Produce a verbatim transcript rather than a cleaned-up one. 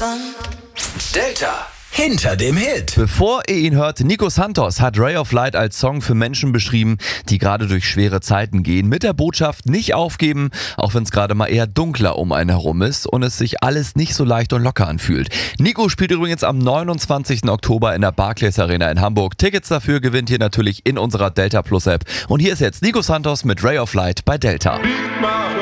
Delta hinter dem Hit. Bevor ihr ihn hört, Nico Santos hat Ray of Light als Song für Menschen beschrieben, die gerade durch schwere Zeiten gehen, mit der Botschaft nicht aufgeben, auch wenn es gerade mal eher dunkler um einen herum ist und es sich alles nicht so leicht und locker anfühlt. Nico spielt übrigens am neunundzwanzigsten Oktober in der Barclays Arena in Hamburg. Tickets dafür gewinnt ihr natürlich in unserer Delta Plus App. Und hier ist jetzt Nico Santos mit Ray of Light bei Delta.